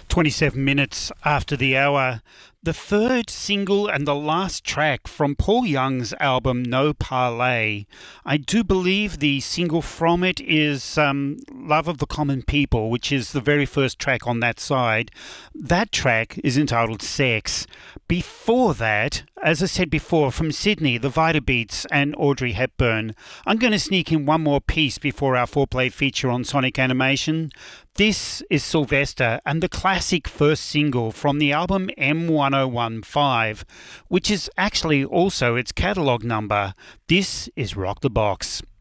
27 minutes after the hour, the third single and the last track from Paul Young's album No Parlay. I do believe the single from it is Love of the Common People, which is the very first track on that side. That track is entitled Sex. Before that, as I said before, from Sydney, the Vita Beats and Audrey Hepburn. I'm going to sneak in one more piece before our foreplay feature on Sonic Animation. This is Sylvester and the classic first single from the album M1015, which is actually also its catalogue number. This is Rock the Box.